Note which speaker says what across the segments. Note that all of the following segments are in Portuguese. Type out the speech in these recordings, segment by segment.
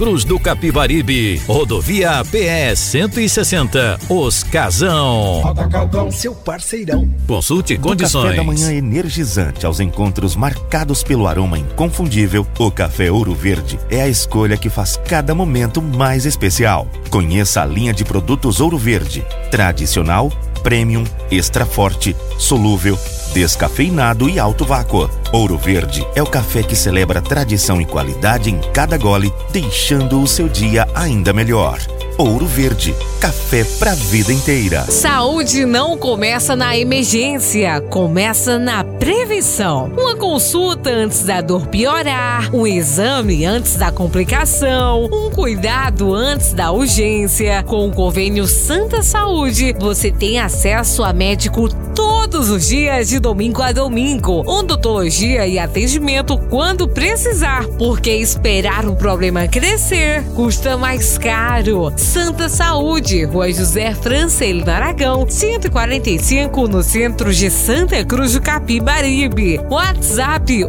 Speaker 1: Cruz do Capibaribe, rodovia PE 160, Os Casão.
Speaker 2: Atacadão, seu parceirão.
Speaker 1: Consulte condições.
Speaker 3: Do café da manhã energizante aos encontros marcados pelo aroma inconfundível, o Café Ouro Verde é a escolha que faz cada momento mais especial. Conheça a linha de produtos Ouro Verde: tradicional, premium, extra forte, solúvel, descafeinado e alto vácuo. Ouro Verde é o café que celebra tradição e qualidade em cada gole, deixando o seu dia ainda melhor. Ouro Verde, café pra vida inteira.
Speaker 4: Saúde não começa na emergência, começa na prevenção. Uma consulta antes da dor piorar, um exame antes da complicação, um cuidado antes da urgência. Com o convênio Santa Saúde, você tem acesso a médico todos os dias de domingo a domingo, odontologia e atendimento quando precisar, porque esperar o problema crescer custa mais caro. Santa Saúde, Rua José Francelino Aragão, 145, no centro de Santa Cruz do Capibaribe. WhatsApp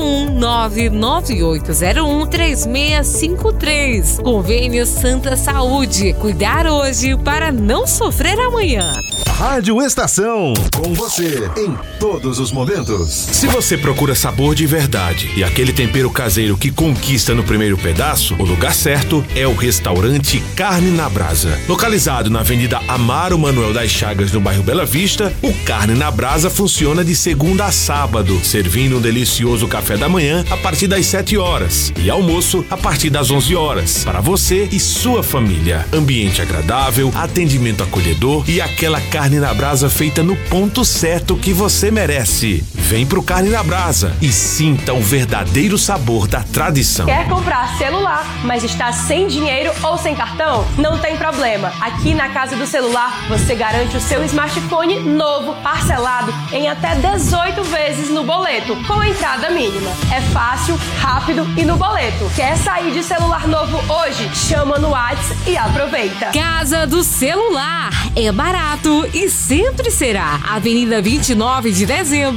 Speaker 4: 81998013653. Convênio Santa Saúde. Cuidar hoje para não sofrer amanhã.
Speaker 5: Rádio Estação, com você em todos os momentos.
Speaker 6: Se você procura sabor de verdade e aquele tempero caseiro que conquista no primeiro pedaço, o lugar certo é o restaurante Carne na Brasa. Localizado na Avenida Amaro Manuel das Chagas, no bairro Bela Vista, o Carne na Brasa funciona de segunda a sábado, servindo um delicioso café da manhã a partir das 7 horas e almoço a partir das 11 horas, para você e sua família. Ambiente agradável, atendimento acolhedor e aquela carne na brasa feita no ponto certo que você merece. Vem pro Carne na Brasa e sinta o verdadeiro sabor da tradição.
Speaker 7: Quer comprar celular, mas está sem dinheiro ou sem cartão? Não tem problema. Aqui na Casa do Celular, você garante o seu smartphone novo, parcelado em até 18 vezes no boleto, com entrada mínima. É fácil, rápido e no boleto. Quer sair de celular novo hoje? Chama no WhatsApp e aproveita.
Speaker 4: Casa do Celular. É barato e sempre será. Avenida 29 de Dezembro,